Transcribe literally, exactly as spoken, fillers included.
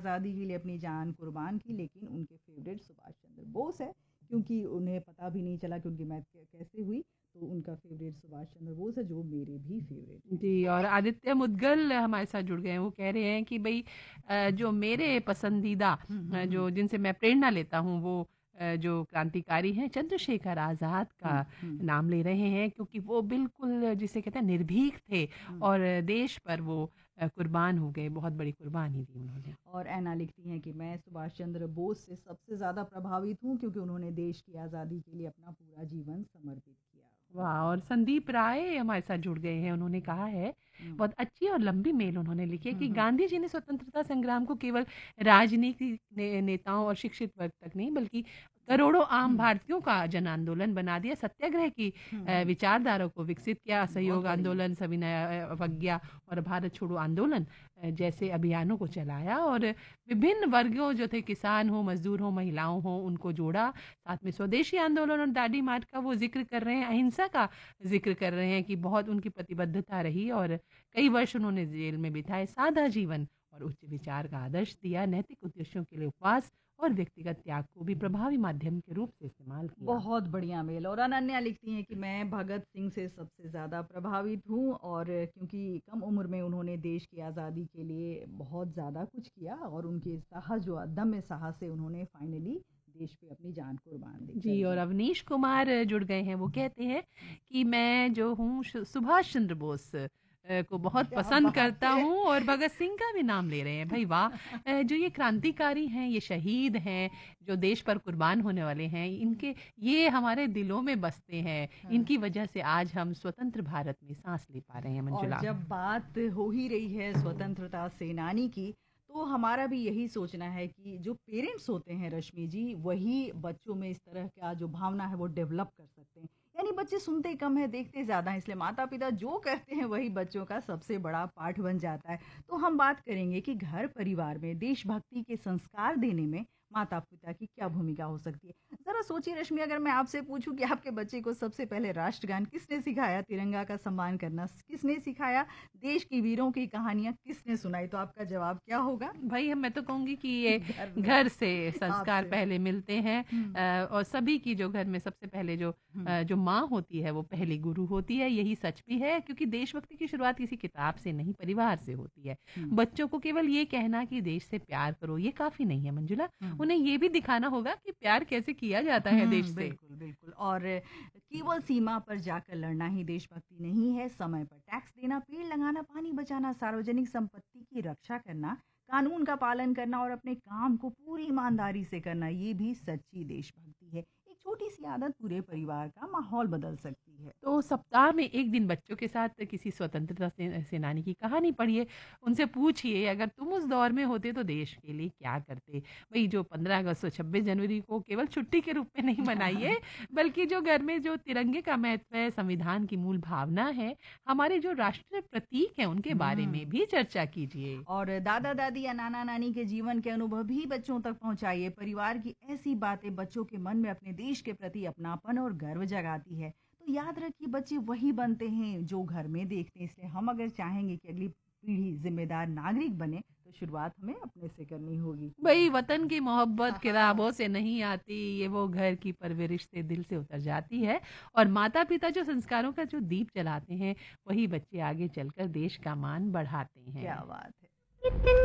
आज़ादी के लिए अपनी जान कुर्बान की, लेकिन उनके फेवरेट सुभाष चंद्र बोस है, क्योंकि उन्हें पता भी नहीं चला कि उनकी मैथ कैसे हुई, तो उनका फेवरेट सुभाष चंद्र बोस है, जो मेरे भी फेवरेट हैं। जी, और आदित्य मुदगल हमारे साथ जुड़ गए हैं। वो कह रहे हैं कि भई अ, जो मेरे पसंदीदा हम्म अ, हम्म जो जिनसे मैं प्रेरणा लेता हूँ वो अ, जो क्रांतिकारी हैं चंद्रशेखर आज़ाद हम्म का हम्म नाम ले रहे हैं, क्योंकि वो बिल्कुल जिसे कहते हैं निर्भीक थे हम्म। और देश पर वो अ, कुर्बान हो गए, बहुत बड़ी कुर्बानी दी उन्होंने। और ऐना लिखती हैं कि मैं सुभाष चंद्र बोस से सबसे ज़्यादा प्रभावित हूँ, क्योंकि उन्होंने देश की आज़ादी के लिए अपना पूरा जीवन समर्पित किया। वाह! और संदीप राय हमारे साथ जुड़ गए हैं। उन्होंने कहा है, हम्म बहुत अच्छी और लंबी मेल उन्होंने लिखी है हम्म कि हम्म गांधी जी ने स्वतंत्रता संग्राम को केवल राजनीतिक ने, नेताओं और शिक्षित वर्ग तक नहीं, बल्कि करोड़ों आम हम्म भारतीयों का जन आंदोलन बना दिया। सत्याग्रह की हम्म अ, हम्म, विचारधारा को विकसित किया। बहुत असहयोग बढ़िया। आंदोलन, सविनय अवज्ञा और भारत छोड़ो आंदोलन अ, जैसे अभियानों को चलाया और विभिन्न वर्गों जो थे, किसान हो, मजदूर हो, महिलाओं हो, उनको जोड़ा। साथ में स्वदेशी आंदोलन और दांडी मार्च का वो जिक्र कर रहे हैं, अहिंसा का ज़िक्र कर रहे हैं कि बहुत उनकी प्रतिबद्धता रही और कई वर्ष उन्होंने जेल में बिताए। सादा जीवन और उच्च विचार का आदर्श दिया। नैतिक उद्देश्यों के लिए उपवास और व्यक्तिगत त्याग को भी प्रभावी माध्यम के रूप से इस्तेमाल किया। बहुत बढ़िया मेल। और अनन्या लिखती हैं कि मैं भगत सिंह से सबसे ज़्यादा प्रभावित हूँ, और क्योंकि कम उम्र में उन्होंने देश की आज़ादी के लिए बहुत ज़्यादा कुछ किया, और उनके साहस, जो अदम्य साहस से उन्होंने फाइनली देश पे अपनी जान कुर्बान दी कर जी, और दी। अवनीश कुमार जुड़ गए हैं। वो कहते हैं कि मैं जो हूँ शु- सुभाष चंद्र बोस अ, को बहुत क्या पसंद बात करता है। हूँ और भगत सिंह का भी नाम ले रहे हैं। भाई वाह! अ, जो ये क्रांतिकारी हैं, ये शहीद हैं, जो देश पर कुर्बान होने वाले हैं, इनके ये हमारे दिलों में बसते हैं। हाँ। इनकी वजह से आज हम स्वतंत्र भारत में सांस ले पा रहे हैं, और मंजुला। जब बात हो ही रही है स्वतंत्रता सेनानी की, तो हमारा भी यही सोचना है कि जो पेरेंट्स होते हैं रश्मि जी, वही बच्चों में इस तरह का जो भावना है वो डेवलप कर सकते हैं। यानी बच्चे सुनते कम है, देखते ज़्यादा हैं, इसलिए माता पिता जो करते हैं वही बच्चों का सबसे बड़ा पाठ बन जाता है। तो हम बात करेंगे कि घर परिवार में देशभक्ति के संस्कार देने में माता पिता की क्या भूमिका हो सकती है। ज़रा सोचिए रश्मि, अगर मैं आपसे पूछूं कि आपके बच्चे को सबसे पहले राष्ट्रगान किसने सिखाया, तिरंगा का सम्मान करना किसने सिखाया, देश की वीरों की कहानियां किसने सुनाई, तो आपका जवाब क्या होगा? भाई हम मैं तो कहूँगी कि ये घर में घर से संस्कार आपसे। पहले मिलते हैं। हम्म अ, और सभी की जो घर में सबसे पहले जो हम्म अ, जो माँ होती है वो पहली गुरु होती है। यही सच भी है, क्योंकि देशभक्ति की शुरुआत किसी किताब से नहीं, परिवार से होती है। हम्म बच्चों को केवल ये कहना कि देश से प्यार करो ये काफ़ी नहीं है, मंजुला। हम्म उन्हें ये भी दिखाना होगा कि प्यार कैसे किया जाता है देश हम्म, से। बिल्कुल बिल्कुल। और केवल सीमा पर जाकर लड़ना ही देशभक्ति नहीं है, समय पर टैक्स देना, पेड़ लगाना, पानी बचाना, सार्वजनिक संपत्ति की रक्षा करना, कानून का पालन करना और अपने काम को पूरी ईमानदारी से करना, ये भी सच्ची देशभक्ति है। एक छोटी सी आदत पूरे परिवार का माहौल बदल सकती है। तो सप्ताह में एक दिन बच्चों के साथ किसी स्वतंत्रता से सेनानी की कहानी पढ़िए। उनसे पूछिए, अगर तुम उस दौर में होते तो देश के लिए क्या करते। वही जो पंद्रह अगस्त और छब्बीस जनवरी को केवल छुट्टी के रूप में नहीं मनाइए, बल्कि जो घर में जो तिरंगे का महत्व है, संविधान की मूल भावना है, हमारे जो राष्ट्रीय प्रतीक हैं, उनके बारे में हम्म। भी चर्चा कीजिए। और दादा दादी या नाना नानी के जीवन के अनुभव भी बच्चों तक पहुंचाइए। परिवार की ऐसी बातें बच्चों के मन में अपने देश के प्रति अपनापन और गर्व जगाती है। तो याद रखिए, बच्चे वही बनते हैं जो घर में देखते हैं, इसलिए हम अगर चाहेंगे कि अगली पीढ़ी जिम्मेदार नागरिक बने, तो शुरुआत हमें अपने से करनी होगी। भाई वतन की मोहब्बत हाँ। किताबों से नहीं आती, ये वो घर की परवरिश से दिल से उतर जाती है। और माता पिता जो संस्कारों का जो दीप जलाते हैं, वही बच्चे आगे चलकर देश का मान बढ़ाते क्या हैं। बात है।